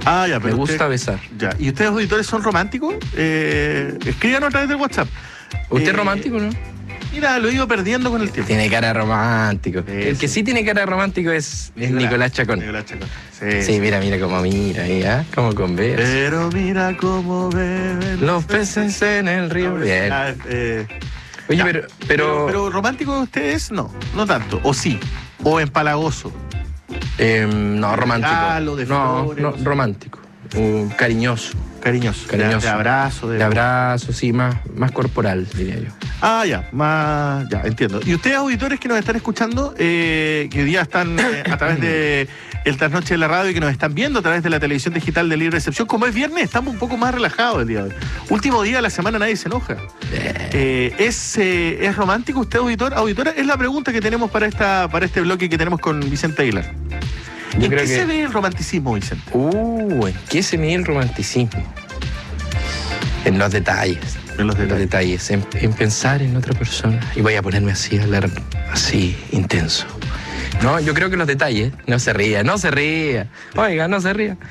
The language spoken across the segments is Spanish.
Ah, ya, pero me gusta besar. Ya. ¿Y ustedes, auditores, son románticos? Escríbanos a través del WhatsApp. ¿Usted es romántico, no? Mira, lo he ido perdiendo con el tiempo. Tiene cara romántico. El que sí tiene cara romántico es Nicolás Chacón. Nicolás Chacón. Sí, mira cómo mira, ¿eh? Cómo conversa. Pero mira cómo beben los peces en el río. Bien. Oye, ya, pero romántico ustedes no tanto. O sí, o empalagoso. No, romántico. Regalo, de flores, no, romántico. Cariñoso. Cariñoso. De abrazo. De abrazo, sí, más corporal, diría yo. Ah, ya, entiendo. Y ustedes, auditores que nos están escuchando, que hoy día están a través de el Trasnoche de la Radio y que nos están viendo a través de la televisión digital de Libre Recepción, como es viernes, estamos un poco más relajados el día de hoy. Último día de la semana, nadie se enoja. ¿Es romántico usted, auditora? Es la pregunta que tenemos para este bloque que tenemos con Vicente Aguilar. ¿En qué se ve el romanticismo, Vicente? ¿En qué se mide el romanticismo? En los detalles. En los detalles. En pensar en otra persona. Y voy a ponerme así, a hablar así, intenso. No, yo creo que los detalles. No se ría. Oiga, no se ría.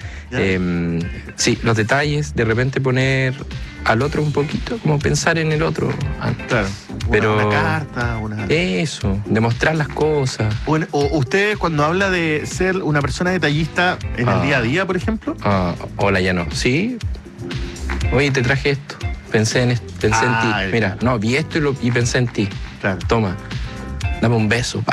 Sí, los detalles, de repente poner al otro un poquito, como pensar en el otro antes. Claro. Una carta, Eso, demostrar las cosas. O usted, cuando habla de ser una persona detallista en el día a día, por ejemplo. Hola, ya no. Sí. Oye, te traje esto. Pensé en ti. Mira, no, vi esto y pensé en ti. Claro. Toma. Dame un beso,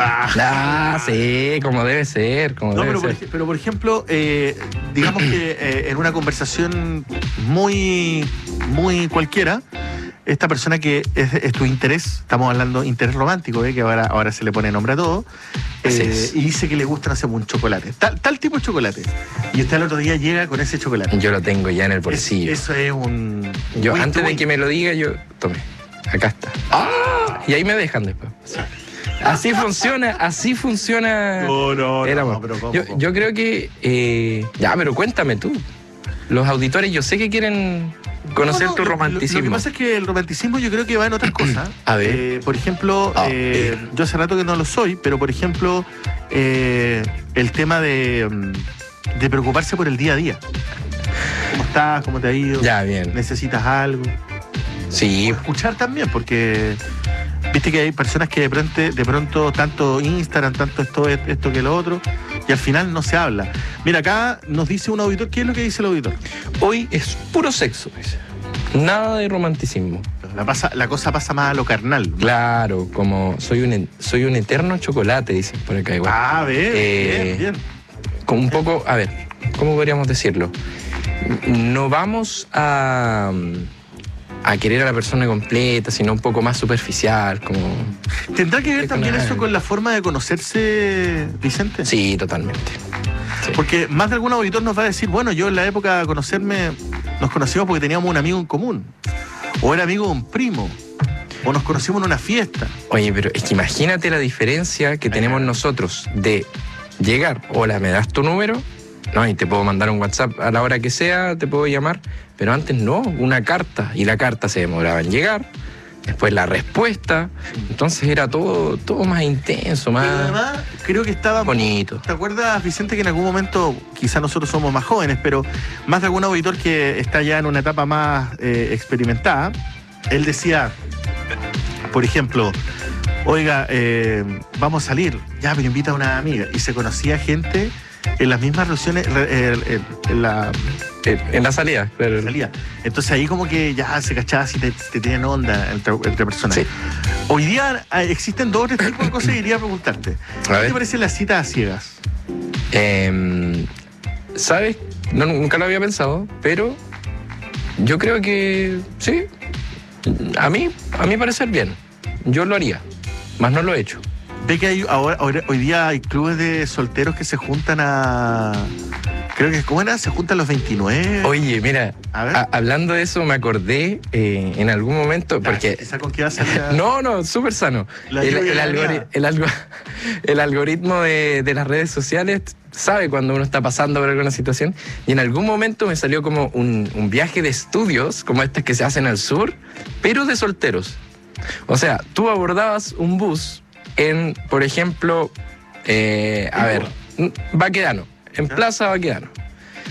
sí, como debe ser. Pero por ejemplo, digamos que en una conversación muy, muy cualquiera, esta persona que es tu interés, estamos hablando de interés romántico, que ahora se le pone nombre a todo, y dice que le gusta, no sé, un chocolate, tal tipo de chocolate, y usted al otro día llega con ese chocolate. Yo lo tengo ya en el bolsillo. Eso es un... Yo, antes de que me lo diga, yo tomé. Acá está. Y ahí me dejan después. Así funciona. No, pero ¿cómo? Yo creo que... pero cuéntame tú. Los auditores yo sé que quieren conocer tu romanticismo. Lo que pasa es que el romanticismo yo creo que va en otras cosas. A ver. Por ejemplo, yo hace rato que no lo soy, pero por ejemplo, el tema de preocuparse por el día a día. ¿Cómo estás? ¿Cómo te ha ido? Ya, bien. ¿Necesitas algo? Sí. O escuchar también, porque... Viste que hay personas que de pronto tanto Instagram, tanto esto que lo otro, y al final no se habla. Mira, acá nos dice un auditor. ¿Qué es lo que dice el auditor? Hoy es puro sexo, dice. Nada de romanticismo. La cosa pasa más a lo carnal, ¿no? Claro, como soy un eterno chocolate, dicen por acá igual. Bien. Como un poco, a ver, ¿cómo podríamos decirlo? No vamos a querer a la persona completa, sino un poco más superficial, como... ¿Tendrá que ver también eso con la forma de conocerse, Vicente? Sí, totalmente. Sí. Porque más de algún auditor nos va a decir, bueno, yo en la época de conocerme, nos conocimos porque teníamos un amigo en común, o era amigo de un primo, o nos conocimos en una fiesta. Oye, pero es que imagínate la diferencia que tenemos nosotros de llegar, hola, ¿me das tu número? No, y te puedo mandar un WhatsApp a la hora que sea, te puedo llamar, pero antes no, una carta, y la carta se demoraba en llegar, después la respuesta, entonces era todo más intenso, más... Pero además, creo que estaba... bonito. ¿Te acuerdas, Vicente, que en algún momento, quizá nosotros somos más jóvenes, pero más de algún auditor que está ya en una etapa más experimentada, él decía, por ejemplo, oiga, vamos a salir, ya, pero invita a una amiga, y se conocía gente... En las mismas reuniones, en la salida, claro. Entonces ahí como que ya se cachaba si te tienen onda entre personas. Sí. Hoy día existen dos o tres tipos de cosas que quería preguntarte. ¿Qué te parecen las citas a ciegas? ¿Sabes? Nunca lo había pensado, pero yo creo que sí. A mí parecer bien. Yo lo haría, más no lo he hecho. Ve que hoy día hay clubes de solteros que se juntan creo que, ¿cómo era? Se juntan los 29. Oye, mira, hablando de eso me acordé en algún momento, porque... ¿Con qué va a salir? No, súper sano. El algoritmo de las redes sociales sabe cuando uno está pasando por alguna situación, y en algún momento me salió como un viaje de estudios, como estos que se hacen al sur, pero de solteros. O sea, tú abordabas un bus en, por ejemplo, Baquedano, en Plaza Baquedano.